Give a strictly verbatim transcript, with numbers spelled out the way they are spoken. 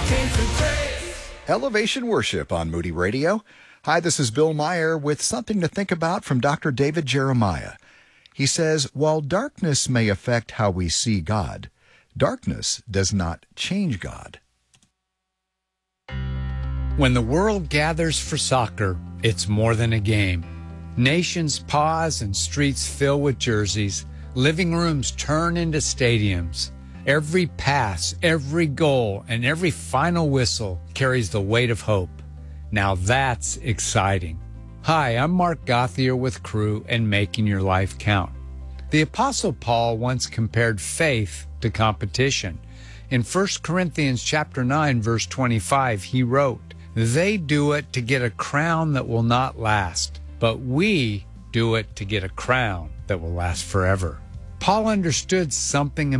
Elevation Worship on Moody Radio. Hi, this is Bill Meyer with something to think about from Doctor David Jeremiah. He says, while darkness may affect how we see God, darkness does not change God. When the world gathers for soccer, it's more than a game. Nations pause and streets fill with jerseys. Living rooms turn into stadiums. Every pass, every goal, and every final whistle carries the weight of hope. Now that's exciting. Hi, I'm Mark Gothier with Crew and Making Your Life Count. The Apostle Paul once compared faith to competition. In First Corinthians chapter nine, verse twenty-five, he wrote, "They do it to get a crown that will not last, but we do it to get a crown that will last forever." Paul understood something